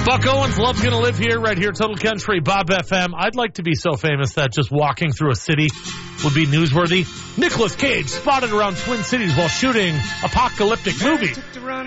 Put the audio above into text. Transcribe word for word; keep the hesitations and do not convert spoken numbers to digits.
Buck Owens, Love's Gonna Live Here, right here, Total Country, Bob F M. I'd like to be so famous that just walking through a city would be newsworthy. Nicolas Cage spotted around Twin Cities while shooting apocalyptic movie.